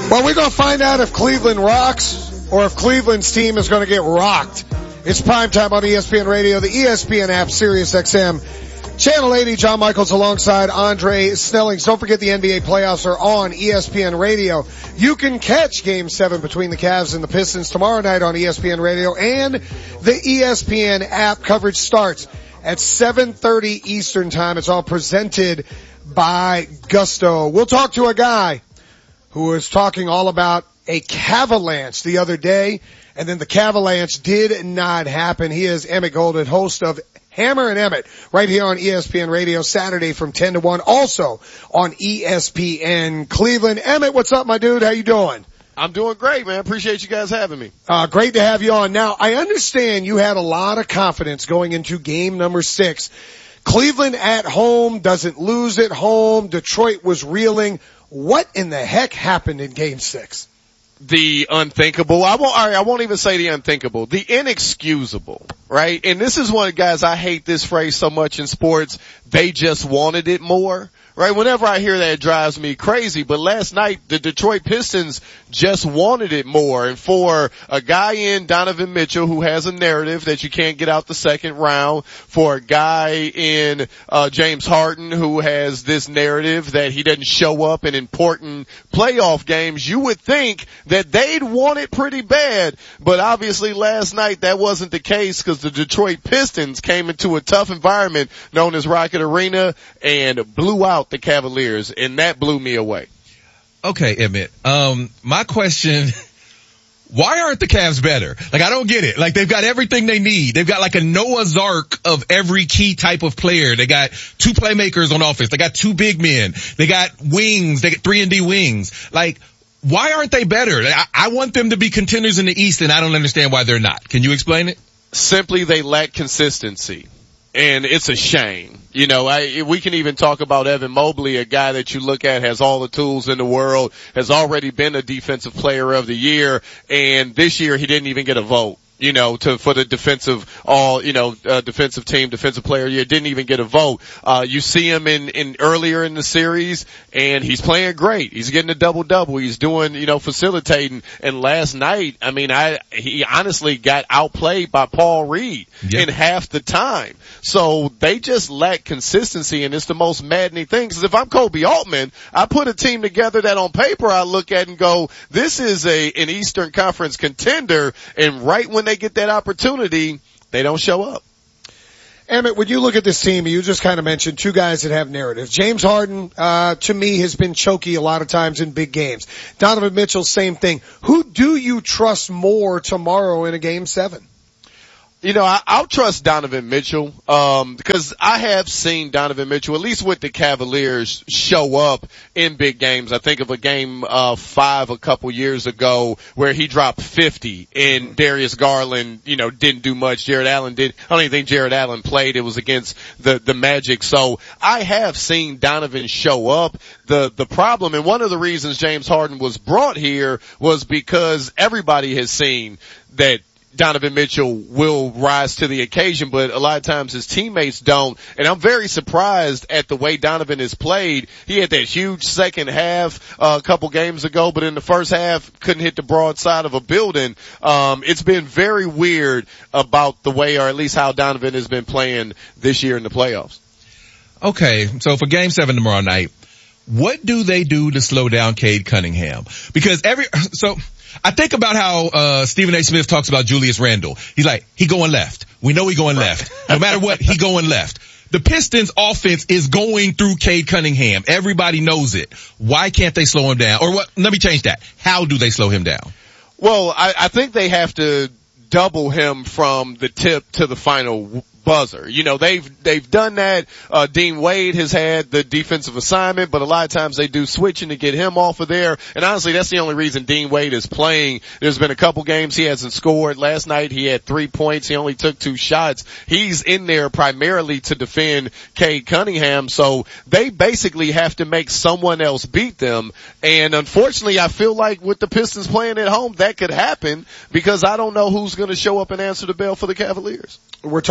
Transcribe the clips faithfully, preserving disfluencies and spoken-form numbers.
Well, we're going to find out if Cleveland rocks or if Cleveland's team is going to get rocked. It's primetime on E S P N Radio, the E S P N app, Sirius X M. Channel eighty, John Michaels alongside Andre Snellings. Don't forget the N B A playoffs are on E S P N Radio. You can catch Game seven between the Cavs and the Pistons tomorrow night on E S P N Radio, and the E S P N app. Coverage starts at seven thirty Eastern Time. It's all presented by Gusto. We'll talk to a guy who was talking all about a Cavalanche the other day, and then the Cavalanche did not happen. He is Emmett Golden, host of Hammer and Emmett, right here on E S P N Radio, Saturday from ten to one, also on E S P N Cleveland. Emmett, what's up, my dude? How you doing? I'm doing great, man. Appreciate you guys having me. Uh, great to have you on. Now, I understand you had a lot of confidence going into game number six. Cleveland at home, doesn't lose at home. Detroit was reeling. What in the heck happened in game six? The unthinkable. I won't, all right, I won't even say the unthinkable. The inexcusable, right? And this is one, guys, I hate this phrase so much in sports. They just wanted it more, right? Whenever I hear that, it drives me crazy. But last night, the Detroit Pistons just wanted it more. And for a guy in Donovan Mitchell who has a narrative that you can't get out the second round, for a guy in uh James Harden who has this narrative that he doesn't show up in important playoff games, you would think that they'd want it pretty bad. But obviously last night that wasn't the case, because the Detroit Pistons came into a tough environment known as Rocket Arena and blew out the Cavaliers, and that blew me away. Okay, Emmett. Um, my question, why aren't the Cavs better? Like, I don't get it. Like, they've got everything they need. They've got like a Noah's Ark of every key type of player. They got two playmakers on offense. They got two big men. They got wings. They got three and D wings. Like, why aren't they better? I, I want them to be contenders in the East, and I don't understand why they're not. Can you explain it? Simply, they lack consistency. And it's a shame. You know, I, we can even talk about Evan Mobley, a guy that you look at has all the tools in the world, has already been a defensive player of the year, and this year he didn't even get a vote. You know, to, for the defensive, all, you know, uh, defensive team, defensive player of the year, didn't even get a vote. Uh, you see him in, in earlier in the series, and he's playing great. He's getting a double-double. He's doing, you know, facilitating. And last night, I mean, I, he honestly got outplayed by Paul Reed yep. in half the time. So they just lack consistency, and it's the most maddening thing. Because if I'm Kobe Altman, I put a team together that on paper I look at and go, this is a, an Eastern Conference contender, and right when they get that opportunity, they don't show up. Emmett, when you look at this team, you just kind of mentioned two guys that have narratives. James Harden, uh, to me, has been choky a lot of times in big games. Donovan Mitchell, same thing. Who do you trust more tomorrow in a game seven? You know, I, I'll trust Donovan Mitchell, um, because I have seen Donovan Mitchell, at least with the Cavaliers, show up in big games. I think of a game, uh, five a couple years ago where he dropped fifty and Darius Garland, you know, didn't do much. Jared Allen did. I don't even think Jared Allen played. It was against the, the Magic. So I have seen Donovan show up. The, the problem, and one of the reasons James Harden was brought here was because everybody has seen that Donovan Mitchell will rise to the occasion, but a lot of times his teammates don't. And I'm very surprised at the way Donovan has played. He had that huge second half uh, a couple games ago, but in the first half couldn't hit the broadside of a building. Um, it's been very weird about the way, or at least how Donovan has been playing this year in the playoffs. Okay, so for game seven tomorrow night, what do they do to slow down Cade Cunningham? Because every, so, I think about how, uh, Stephen A. Smith talks about Julius Randle. He's like, he going left. We know he going left. No matter what, he going left. The Pistons offense is going through Cade Cunningham. Everybody knows it. Why can't they slow him down? Or what, let me change that. How do they slow him down? Well, I, I think they have to double him from the tip to the final buzzer. You know, they've, they've done that. Uh, Dean Wade has had the defensive assignment, but a lot of times they do switching to get him off of there. And honestly, that's the only reason Dean Wade is playing. There's been a couple games he hasn't scored. Last night he had three points. He only took two shots. He's in there primarily to defend Cade Cunningham. So they basically have to make someone else beat them. And unfortunately, I feel like with the Pistons playing at home, that could happen because I don't know who's going to show up and answer the bell for the Cavaliers. We're talking to Emmett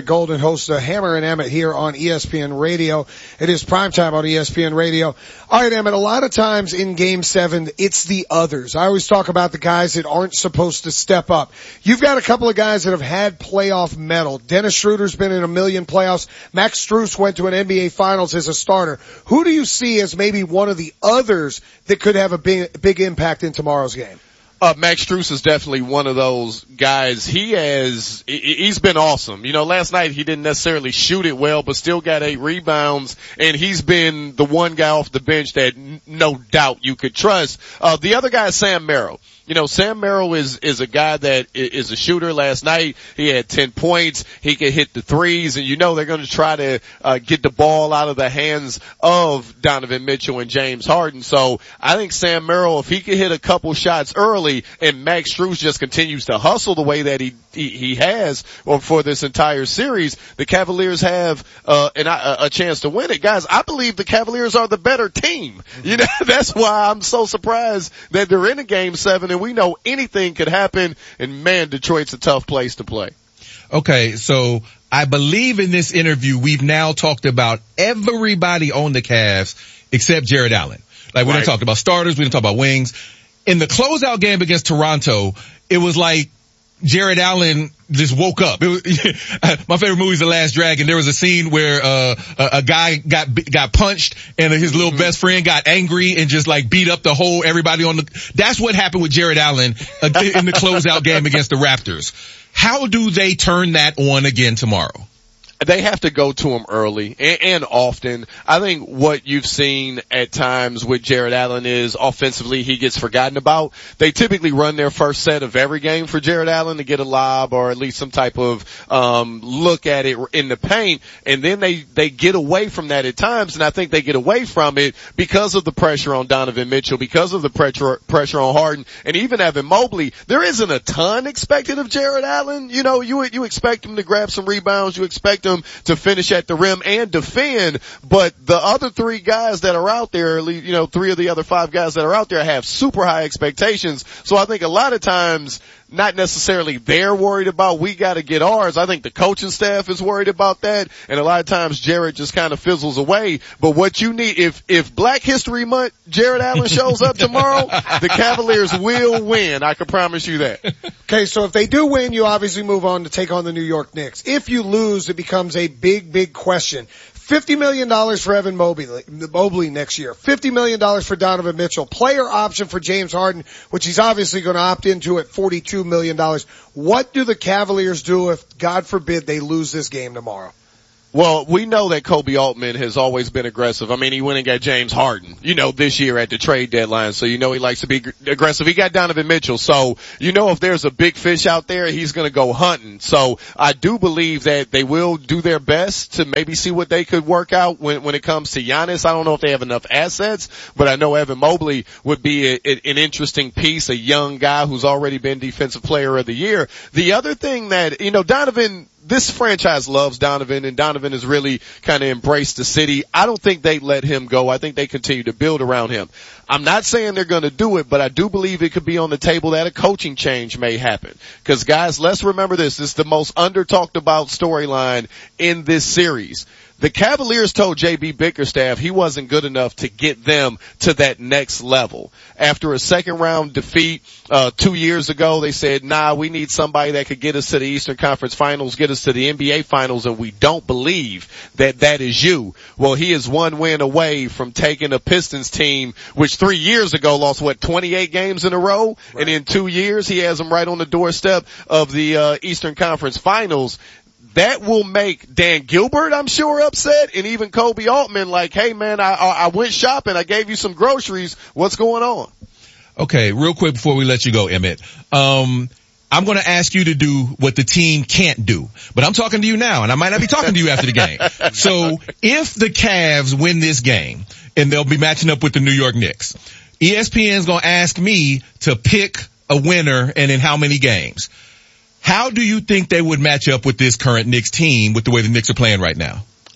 Emmett Golden, host of Hammer and Emmett here on E S P N Radio. It is primetime on E S P N Radio. All right, Emmett, a lot of times in Game seven, it's the others. I always talk about the guys that aren't supposed to step up. You've got a couple of guys that have had playoff metal. Dennis Schroeder's been in a million playoffs. Max Strus went to an N B A Finals as a starter. Who do you see as maybe one of the others that could have a big, big impact in tomorrow's game? Uh, Max Strus is definitely one of those guys. He has, he's been awesome. You know, last night he didn't necessarily shoot it well, but still got eight rebounds, and he's been the one guy off the bench that n- no doubt you could trust. Uh, the other guy is Sam Merrill. You know, Sam Merrill is, is a guy that is a shooter. Last night he had ten points. He could hit the threes, and you know they're going to try to, uh, get the ball out of the hands of Donovan Mitchell and James Harden. So I think Sam Merrill, if he could hit a couple shots early and Max Strus just continues to hustle the way that he, he, he has or for this entire series, the Cavaliers have, uh, an, a, a chance to win it. Guys, I believe the Cavaliers are the better team. You know, that's why I'm so surprised that they're in a game seven, and we know anything could happen, and man, Detroit's a tough place to play. Okay, so I believe in this interview we've now talked about everybody on the Cavs except Jared Allen. Like we right. didn't talk about starters, we didn't talk about wings. In the closeout game against Toronto, it was like Jared Allen just woke up. It was, my favorite movie is The Last Dragon. There was a scene where uh, a, a guy got got punched and his little mm-hmm. best friend got angry and just like beat up the whole everybody on the. That's what happened with Jared Allen uh, in the closeout game against the Raptors. How do they turn that on again tomorrow? They have to go to him early and, and often. I think what you've seen at times with Jared Allen is offensively he gets forgotten about. They typically run their first set of every game for Jared Allen to get a lob or at least some type of um look at it in the paint, and then they they get away from that at times, and I think they get away from it because of the pressure on Donovan Mitchell, because of the pressure pressure on Harden, and even Evan Mobley. There isn't a ton expected of Jared Allen. You know, you you expect him to grab some rebounds, you expect him to finish at the rim and defend, but the other three guys that are out there, you know, three of the other five guys that are out there have super high expectations. So I think a lot of times, not necessarily they're worried about we got to get ours. I think the coaching staff is worried about that, and a lot of times Jared just kind of fizzles away. But what you need, if if Black History Month Jared Allen shows up tomorrow, the Cavaliers will win. I can promise you that. Okay, so if they do win, you obviously move on to take on the New York Knicks. If you lose, it becomes a big, big question. fifty million dollars for Evan Mobley, Mobley next year. fifty million dollars for Donovan Mitchell. Player option for James Harden, which he's obviously going to opt into at forty-two million dollars. What do the Cavaliers do if, God forbid, they lose this game tomorrow? Well, we know that Kobe Altman has always been aggressive. I mean, he went and got James Harden, you know, this year at the trade deadline. So you know he likes to be aggressive. He got Donovan Mitchell. So you know if there's a big fish out there, he's going to go hunting. So I do believe that they will do their best to maybe see what they could work out when, when it comes to Giannis. I don't know if they have enough assets, but I know Evan Mobley would be a, a, an interesting piece, a young guy who's already been Defensive Player of the Year. The other thing that, you know, Donovan, this franchise loves Donovan, and Donovan has really kind of embraced the city. I don't think they let him go. I think they continue to build around him. I'm not saying they're going to do it, but I do believe it could be on the table that a coaching change may happen. Because guys, let's remember this. This is the most under talked about storyline in this series. The Cavaliers told J B Bickerstaff he wasn't good enough to get them to that next level. After a second round defeat, uh, two years ago, they said, nah, we need somebody that could get us to the Eastern Conference Finals, get us to the N B A Finals, and we don't believe that that is you. Well, he is one win away from taking a Pistons team, which three years ago lost, what, twenty-eight games in a row? Right. And in two years, he has them right on the doorstep of the, uh, Eastern Conference Finals. That will make Dan Gilbert, I'm sure, upset, and even Kobe Altman like, hey man, I, I went shopping, I gave you some groceries, what's going on? Okay, real quick before we let you go, Emmett. Um, I'm going to ask you to do what the team can't do, but I'm talking to you now, and I might not be talking to you after the game. So if the Cavs win this game, and they'll be matching up with the New York Knicks, E S P N's going to ask me to pick a winner and in how many games. How do you think they would match up with this current Knicks team with the way the Knicks are playing right now?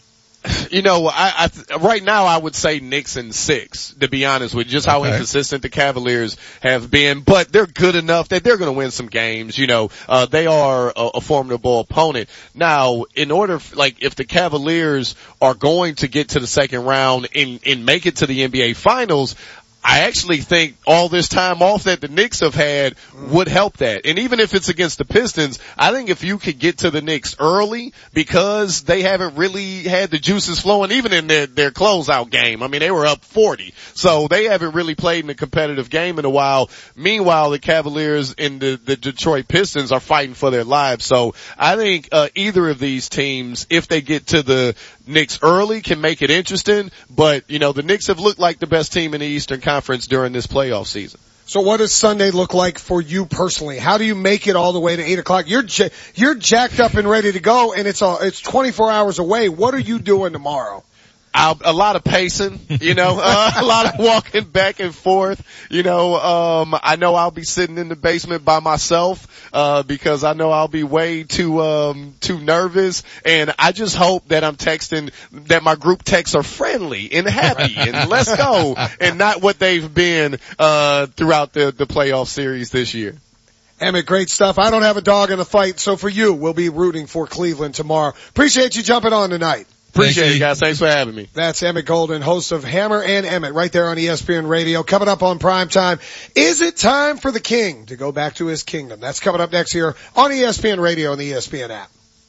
You know, I, I right now I would say Knicks in six, to be honest with you, just how Okay. inconsistent the Cavaliers have been. But they're good enough that they're going to win some games. You know, uh, they are a, a formidable opponent. Now, in order, like, if the Cavaliers are going to get to the second round and, and make it to the N B A Finals, I actually think all this time off that the Knicks have had would help that. And even if it's against the Pistons, I think if you could get to the Knicks early, because they haven't really had the juices flowing even in their, their closeout game. I mean, they were up forty. So they haven't really played in a competitive game in a while. Meanwhile, the Cavaliers and the, the Detroit Pistons are fighting for their lives. So I think, uh, either of these teams, if they get to the Knicks early, can make it interesting. But, you know, the Knicks have looked like the best team in the Eastern Conference during this playoff season. So what does Sunday look like for you personally? How do you make it all the way to eight o'clock? You're j- you're jacked up and ready to go, and it's all, it's twenty-four hours away. What are you doing tomorrow? I'll, a lot of pacing, you know, uh, a lot of walking back and forth. You know, um, I know I'll be sitting in the basement by myself, uh, because I know I'll be way too, um, too nervous. And I just hope that I'm texting, that my group texts are friendly and happy and let's go, and not what they've been, uh, throughout the, the playoff series this year. Emmett, great stuff. I don't have a dog in the fight, so for you, we'll be rooting for Cleveland tomorrow. Appreciate you jumping on tonight. Appreciate it, guys. Thanks for having me. That's Emmett Golden, host of Hammer and Emmett, right there on E S P N Radio. Coming up on Prime Time, is it time for the King to go back to his kingdom? That's coming up next here on E S P N Radio and the E S P N app.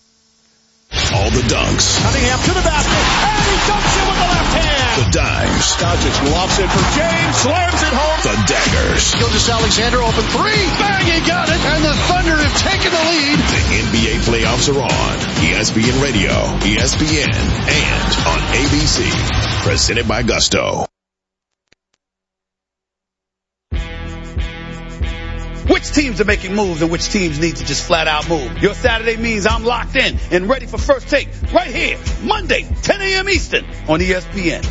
All the dunks. Cunningham to the basket, and he dunks it with the left hand. The dimes. Doncic lofts it for James, slams it home. The daggers. Gilgeous-Alexander open three, bang, he got it, and the Thunder have taken the lead. The N B A playoffs are on. E S P N Radio, E S P N, and on A B C. Presented by Gusto. Which teams are making moves and which teams need to just flat out move? Your Saturday means I'm locked in and ready for First Take right here, Monday, ten a.m. Eastern on E S P N.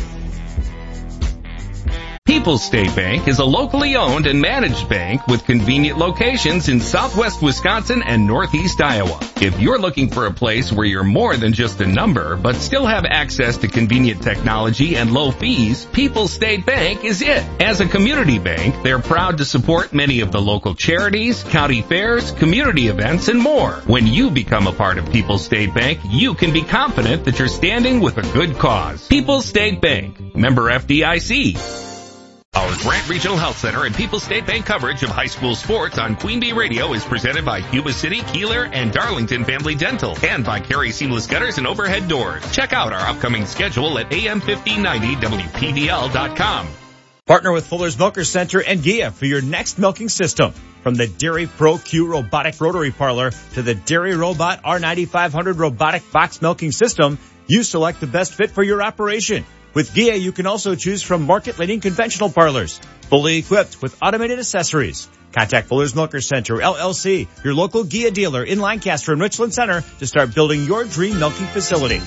People's State Bank is a locally owned and managed bank with convenient locations in southwest Wisconsin and northeast Iowa. If you're looking for a place where you're more than just a number, but still have access to convenient technology and low fees, People's State Bank is it. As a community bank, they're proud to support many of the local charities, county fairs, community events, and more. When you become a part of People's State Bank, you can be confident that you're standing with a good cause. People's State Bank, member F D I C. Our Grant Regional Health Center and People's State Bank coverage of high school sports on Queen Bee Radio is presented by Cuba City, Keeler, and Darlington Family Dental, and by Carey Seamless Gutters and Overhead Doors. Check out our upcoming schedule at A M fifteen ninety W P V L dot com. Partner with Fuller's Milker Center and G I A for your next milking system. From the Dairy Pro Q robotic rotary parlor to the Dairy Robot R ninety-five hundred robotic box milking system, you select the best fit for your operation. With G I A, you can also choose from market-leading conventional parlors, fully equipped with automated accessories. Contact Fuller's Milker Center, L L C, your local G I A dealer in Lancaster and Richland Center to start building your dream milking facility.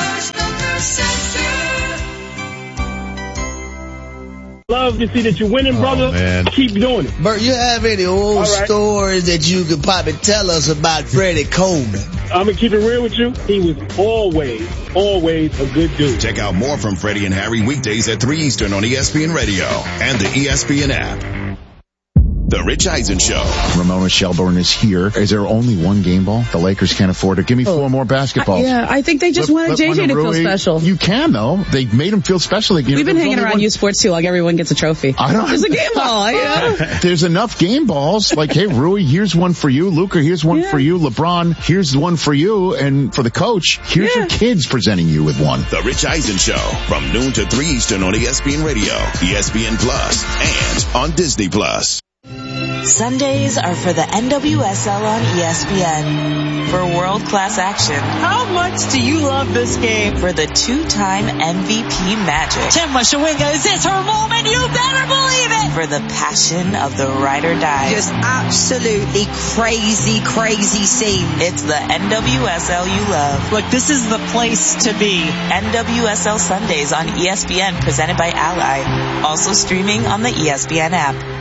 Love to see that you're winning, brother. Oh, man. Keep doing it. Bert, you have any old right. stories that you could probably tell us about Freddie Coleman? I'm going to keep it real with you. He was always, always a good dude. Check out more from Freddie and Harry weekdays at three Eastern on E S P N Radio and the E S P N app. The Rich Eisen Show. Ramona Shelburne is here. Is there only one game ball? The Lakers can't afford it. Give me four oh. more basketballs. Yeah, I think they just let, wanted J J to feel special. You can, though. They made him feel special. We've been hanging around one. U Sports, too, like everyone gets a trophy. I don't There's a game ball, you know? There's enough game balls. Like, hey, Rui, here's one for you. Luka, here's one yeah. for you. LeBron, here's one for you. And for the coach, here's yeah. your kids presenting you with one. The Rich Eisen Show from noon to three Eastern on E S P N Radio, E S P N Plus, and on Disney Plus. Sundays are for the N W S L on E S P N. For world-class action. How much do you love this game? For the two-time M V P magic. Tim Washawinga, is this her moment? You better believe it! For the passion of the ride or die. Just absolutely crazy, crazy scene. It's the N W S L you love. Look, this is the place to be. N W S L Sundays on E S P N, presented by Ally. Also streaming on the E S P N app.